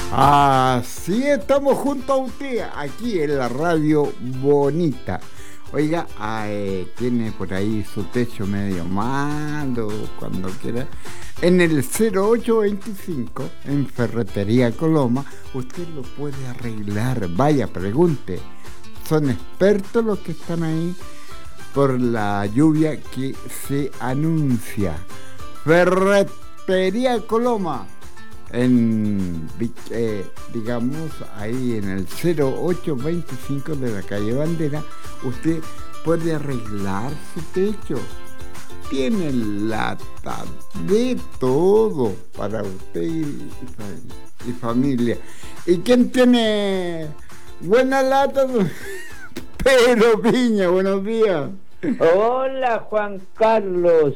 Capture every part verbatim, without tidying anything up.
Así estamos junto a usted, aquí en la radio bonita. Oiga, eh, tiene por ahí su techo medio malo, cuando quiera. En el cero ocho veinticinco, en Ferretería Coloma, usted lo puede arreglar. Vaya, pregunte. Son expertos los que están ahí por la lluvia que se anuncia. Ferretería Coloma. En, eh, digamos, ahí en el cero ocho veinticinco de la calle Bandera, usted puede arreglar su techo. Tiene lata de todo para usted y, y familia. ¿Y quién tiene buena lata? Pedro Piña, buenos días. Hola Juan Carlos,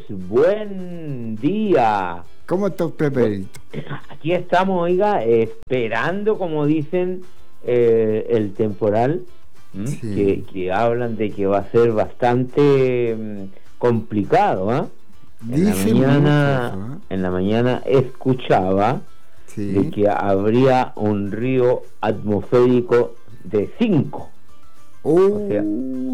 buen día. ¿Cómo está usted, Pedrito? Aquí estamos, oiga, esperando, como dicen, eh, el temporal, sí. que, que hablan de que va a ser bastante um, complicado, ¿eh? En la mañana, mucho, ¿eh? En la mañana escuchaba sí. de que habría un río atmosférico de cinco. Uh. O sea,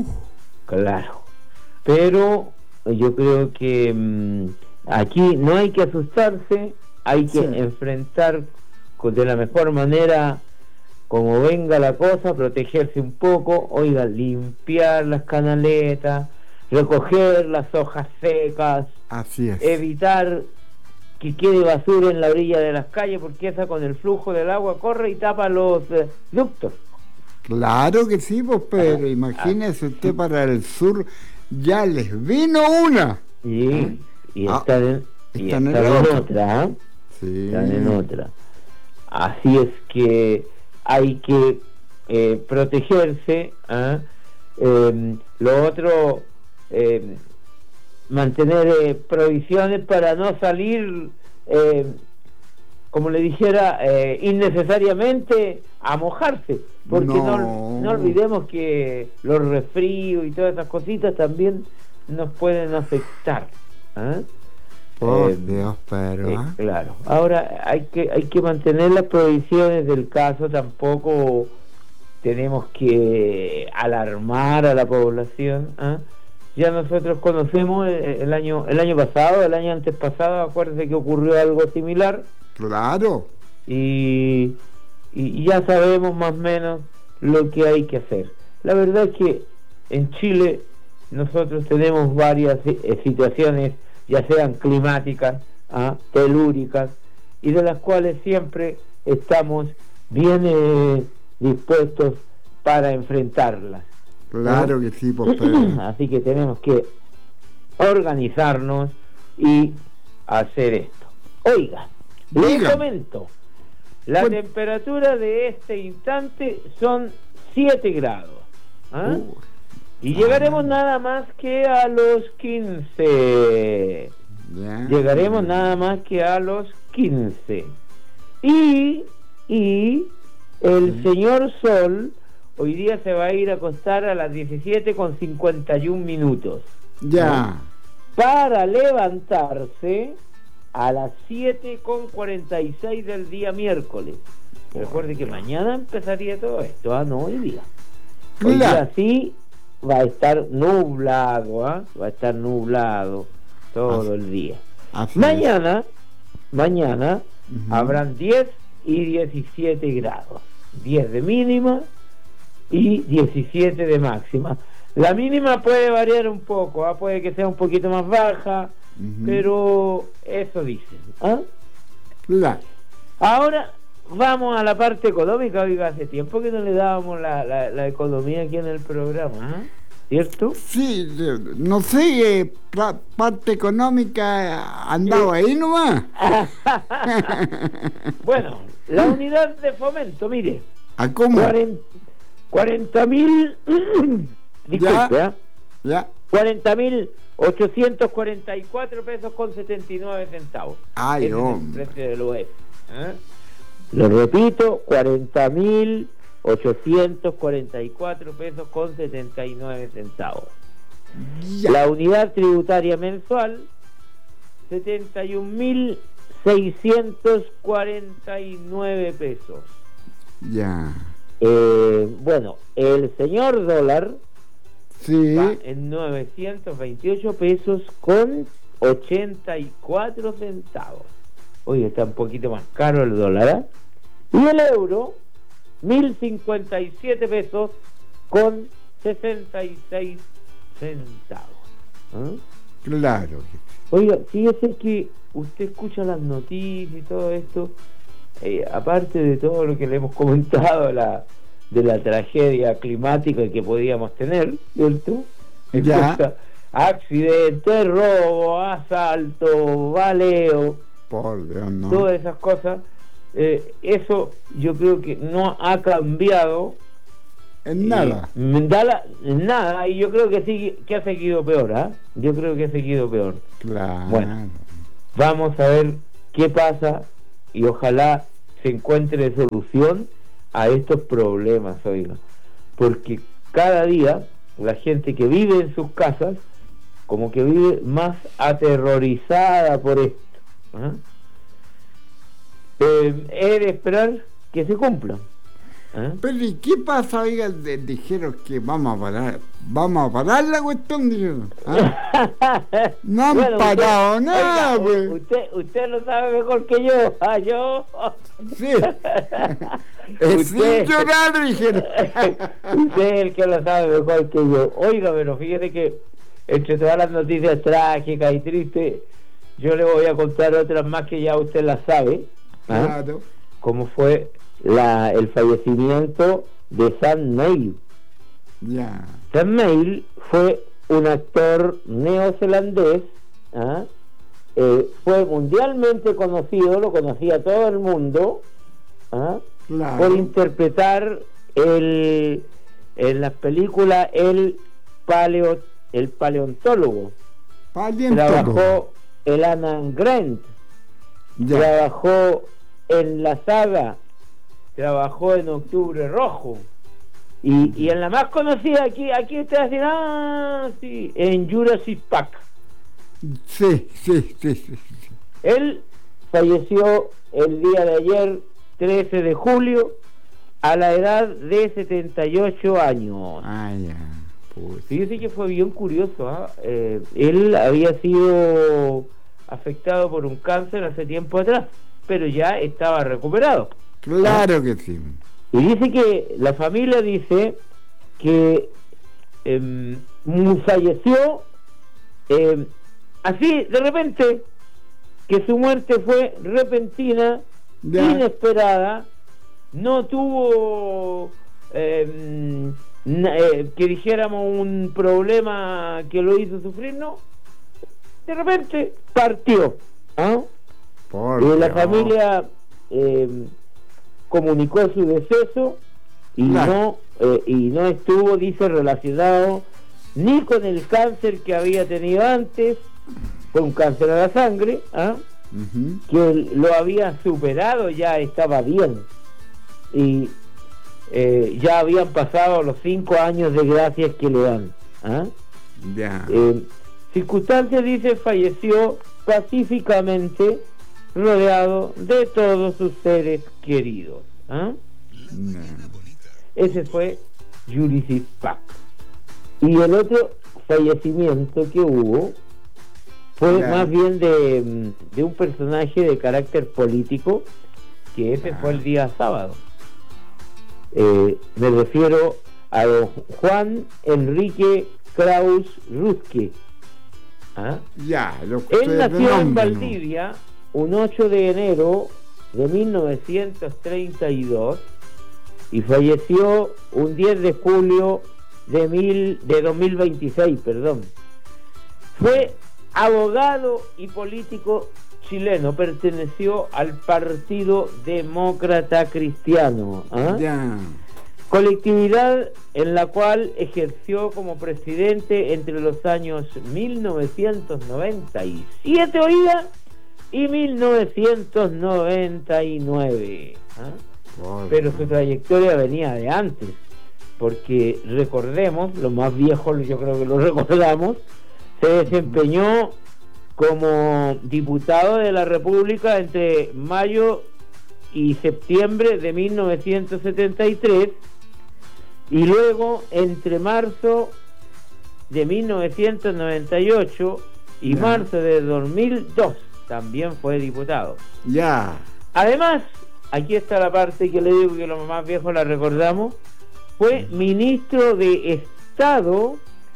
claro. Pero yo creo que um, aquí no hay que asustarse, hay que sí. enfrentar de la mejor manera como venga la cosa, protegerse un poco, oiga, limpiar las canaletas, recoger las hojas secas, así es. Evitar que quede basura en la orilla de las calles, porque esa con el flujo del agua corre y tapa los eh, ductos. Claro que sí, pues, pero ah, imagínese ah, usted para el sur, ya les vino una. Sí. ¿Eh? Y ah, están en, y están están en, en otra, ¿eh? Sí. Están en otra. Así es que hay que eh, protegerse. ¿eh? Eh, lo otro, eh, mantener eh, provisiones para no salir, eh, como le dijera, eh, innecesariamente a mojarse. Porque no. No, no olvidemos que los resfríos y todas esas cositas también nos pueden afectar. ¿Eh? Oh, eh, Dios, pero, eh, claro. Ahora hay que hay que mantener las provisiones del caso. Tampoco tenemos que alarmar a la población. ¿eh? Ya nosotros conocemos el, el año el año pasado, el año antes pasado, acuérdense que ocurrió algo similar. Claro. Y, y ya sabemos más o menos lo que hay que hacer. La verdad es que en Chile nosotros tenemos varias eh, situaciones, ya sean climáticas, ¿ah? telúricas, y de las cuales siempre estamos bien eh, dispuestos para enfrentarlas. Claro ¿no? que sí, pues, pero... Así que tenemos que organizarnos y hacer esto. Oiga, les comento, la bueno. temperatura de este instante son siete grados. ¿ah? Uh. Y llegaremos nada más que a los quince. Yeah. Llegaremos nada más que a los quince. Y, y el sí. señor Sol hoy día se va a ir a acostar a las diecisiete con cincuenta y un minutos. Ya. Yeah. Para levantarse a las siete con cuarenta y seis del día miércoles. Oh, recuerde que mañana empezaría todo esto, ¿ah? No hoy día. Hoy día sí va a estar nublado, ¿eh? va a estar nublado todo así, el día. Mañana, es. mañana uh-huh. habrán diez y diecisiete grados, diez de mínima y diecisiete de máxima. La mínima puede variar un poco, ¿eh? puede que sea un poquito más baja, uh-huh. pero eso dicen. ¿eh? La. Ahora vamos a la parte económica. Oiga, hace tiempo que no le dábamos la, la, la economía aquí en el programa, ¿eh? ¿Cierto? Sí, no sé, eh, pa- parte económica andaba ahí nomás. Bueno, la unidad de fomento, mire. ¿A cómo? cuarenta mil, disculpe, ya, ya. cuarenta mil ochocientos cuarenta y cuatro pesos con setenta y nueve centavos. Ay, ese hombre. Es el precio del U E F. ¿eh? Lo repito, cuarenta mil ochocientos cuarenta y cuatro pesos con setenta y nueve centavos. Ya. La unidad tributaria mensual, setenta y un mil seiscientos cuarenta y nueve pesos. Ya. Eh, bueno, el señor dólar Sí. está en novecientos veintiocho pesos con ochenta y cuatro centavos. Oye, está un poquito más caro el dólar, ¿eh? Y el euro, mil cincuenta y siete pesos con sesenta y seis centavos. ¿Eh? Claro. Oiga, fíjese que usted escucha las noticias y todo esto, eh, aparte de todo lo que le hemos comentado la, de la tragedia climática que podíamos tener, ¿cierto? Ya. Escucha, accidente, robo, asalto, baleo, Por Dios, no. todas esas cosas. Eh, eso yo creo que no ha cambiado En nada. eh, da la- nada, y yo creo que sí que ha seguido peor, ¿ah? Yo creo que ha seguido peor. Claro. Bueno. Vamos a ver qué pasa y ojalá se encuentre solución a estos problemas, oiga, porque cada día la gente que vive en sus casas como que vive más aterrorizada por esto. ¿Ah? Eh, he de esperar que se cumpla. ¿Ah? Pero ¿y qué pasa? Oiga, de- dijeron que vamos a parar, vamos a parar la cuestión, dijeron. ¿Ah? No han Bueno, parado usted, nada, oiga, pues. usted, usted lo sabe mejor que yo. Ah, yo. Sí. Es sin Usted- llorar, dijeron. Usted es el que lo sabe mejor que yo. Oiga, pero fíjate que entre todas las noticias trágicas y tristes, yo le voy a contar otras más que ya usted las sabe. ¿Ah? Claro. Como fue la, el fallecimiento de Sam Neill. Ya. Sam Neill fue un actor neozelandés, ¿ah? Eh, fue mundialmente conocido, lo conocía todo el mundo, ¿ah? Claro. por interpretar el en las películas el paleo el paleontólogo. Paleontólogo. Trabajó el Alan Grant, Ya. trabajó en la saga, trabajó en Octubre Rojo, y, y en la más conocida aquí aquí ustedes dirán, ah, sí, en Jurassic Park. Sí, sí, sí, sí. sí. Él falleció el día de ayer, trece de julio, a la edad de setenta y ocho años. Ah, ya. Pues. Fíjese que fue bien curioso, ¿ah? Eh, él había sido afectado por un cáncer hace tiempo atrás, pero ya estaba recuperado. Claro que sí. Y dice que la familia dice que eh, falleció eh, así de repente, que su muerte fue repentina, Ya. inesperada, no tuvo eh, na- eh, que dijéramos un problema que lo hizo sufrir, no, de repente partió, ¿ah? Por Y la Dios. familia eh, comunicó su deceso y Claro. no eh, y no estuvo, dice, relacionado ni con el cáncer que había tenido antes, fue un cáncer a la sangre, ¿ah? Ujú. que lo había superado, ya estaba bien, y eh, ya habían pasado los cinco años de gracias que le dan, ¿ah? Ya. Eh, circunstancias, dice, falleció pacíficamente rodeado de todos sus seres queridos, ¿ah? Ya. Ese fue Jurassic Park. Y el otro fallecimiento que hubo fue Ya. más bien de, de un personaje de carácter político, que ese Ah. fue el día sábado. Eh, me refiero a don Juan Enrique Kraus Ruske. ¿Ah? Ya, lo que Él ustedes nació en denominan. Valdivia un ocho de enero de mil novecientos treinta y dos y falleció un diez de julio de, mil, de dos mil veintiséis, perdón. Fue abogado y político chileno, perteneció al Partido Demócrata Cristiano, ¿ah? Ya. colectividad en la cual ejerció como presidente entre los años mil novecientos noventa y siete, oiga, y mil novecientos noventa y nueve, ¿ah? Por Pero su Dios. trayectoria venía de antes, porque recordemos, los más viejos yo creo que lo recordamos, se desempeñó como diputado de la República entre mayo y septiembre de mil novecientos setenta y tres, y luego entre marzo de mil novecientos noventa y ocho y ya. marzo de dos mil dos también fue diputado. Ya. Además, aquí está la parte que le digo que los más viejos la recordamos, fue ministro de Estado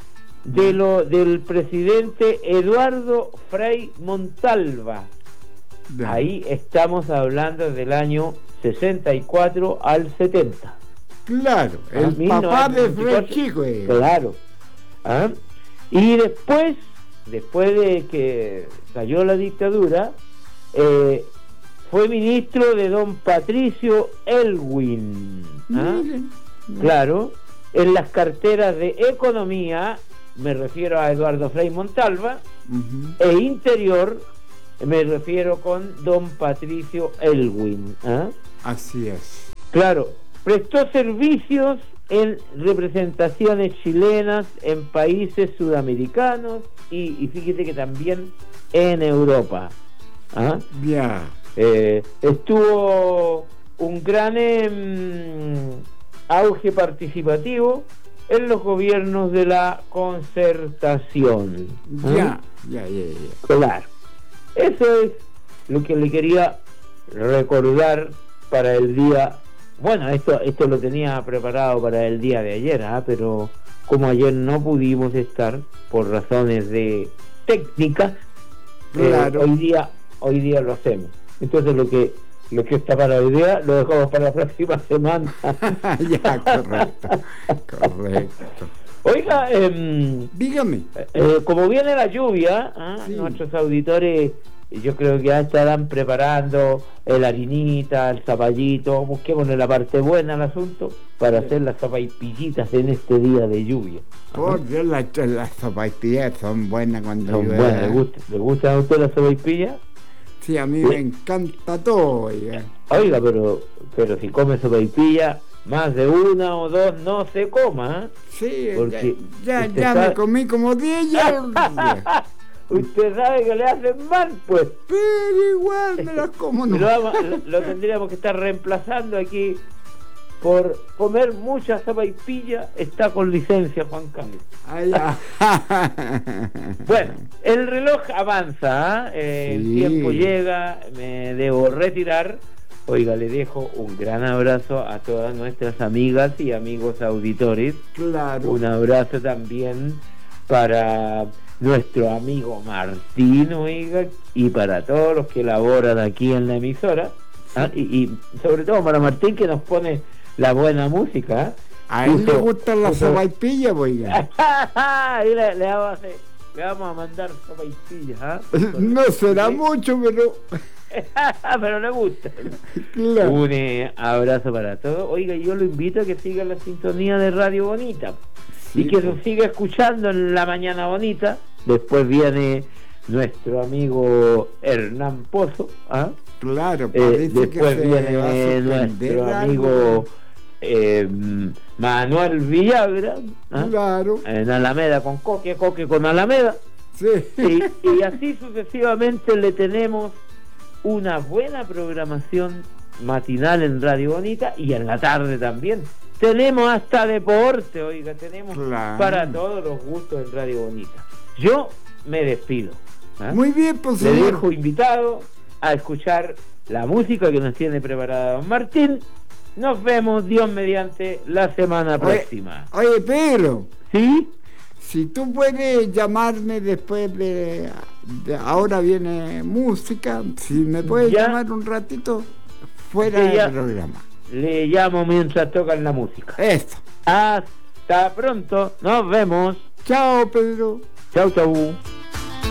de lo, del presidente Eduardo Frei Montalva. Ya. Ahí estamos hablando del año sesenta y cuatro al setenta. Claro, Ah, el papá de Frei mil novecientos veinticuatro. Chico. eh. Claro. ¿Ah? Y después, después de que cayó la dictadura, eh, fue ministro de don Patricio Elwin. ¿Ah? Miren. Claro, en las carteras de Economía, me refiero a Eduardo Frei Montalva, Ujú. e Interior, me refiero con don Patricio Elwin. ¿Ah? Así es. Claro, prestó servicios en representaciones chilenas en países sudamericanos y, y fíjate que también en Europa. ¿Ah? Ya. Eh, estuvo un gran eh, auge participativo en los gobiernos de la concertación. Ya. ¿Ah? Ya, ya, ya. Claro. Eso es lo que le quería recordar para el día. Bueno, esto esto lo tenía preparado para el día de ayer, ¿ah? Pero como ayer no pudimos estar por razones de técnicas, eh, Claro. hoy día hoy día lo hacemos. Entonces lo que lo que está para hoy día lo dejamos para la próxima semana. Ya, correcto. Correcto. Oiga, eh, Dígame. Eh, como viene la lluvia, ¿ah? Sí. Nuestros auditores, yo creo que ya estarán preparando el harinita, el zapallito, busquémosle la parte buena al asunto para hacer las zapaipillitas en este día de lluvia. Por Dios, las, las sopaipillas son buenas cuando Son llueve. buenas, ¿le gusta, ¿le gustan a usted las sopaipillas? Sí, a mí me encanta todo. Oiga. Oiga, pero pero si come sopaipilla, más de una o dos no se coma, ¿eh? Sí, Porque ya, ya, usted ya sabe- me comí como diez ya. Usted sabe que le hacen mal, pues. Pero igual me las como, no. Lo, vamos- lo- lo tendríamos que estar reemplazando aquí por comer mucha sopaipilla. Está con licencia, Juan Carlos. Ah, ya. Bueno, el reloj avanza, ¿eh? Eh, Sí. el tiempo llega, me debo retirar. Oiga, le dejo un gran abrazo a todas nuestras amigas y amigos auditores. Claro. Un abrazo también para nuestro amigo Martín, oiga, y para todos los que laboran aquí en la emisora. ¿Ah? Y, y sobre todo para Martín, que nos pone la buena música. A él le Justo- gustan las justo- sopaipillas, oiga. y le, le vamos a hacer- le vamos a mandar sopaipillas, ¿ah? No será Sí. mucho, pero Pero le gusta. claro. Un eh, abrazo para todos. Oiga, yo lo invito a que siga la sintonía de Radio Bonita Sí, y que pues. nos siga escuchando en la Mañana Bonita. Después viene nuestro amigo Hernán Pozo, ¿ah? Claro, Eh, parece que después se va a viene sorprender nuestro algo. amigo eh, Manuel Villagra, ¿ah? Claro, En Alameda con Coque, Coque con Alameda. sí. Y, y así sucesivamente le tenemos una buena programación matinal en Radio Bonita y en la tarde también. Tenemos hasta deporte, oiga, tenemos Claro. para todos los gustos en Radio Bonita. Yo me despido. ¿ah? Muy bien, pues Le señor. dejo invitado a escuchar la música que nos tiene preparada don Martín. Nos vemos, Dios mediante, la semana Oye, próxima. Oye, Pedro, ¿Sí? si tú puedes llamarme después de, de- ahora viene música, si me puedes Ya. llamar un ratito fuera Sí, ya. del programa. Le llamo mientras tocan la música. Eso. Hasta pronto, nos vemos. Chao, Pedro. Chau, chau.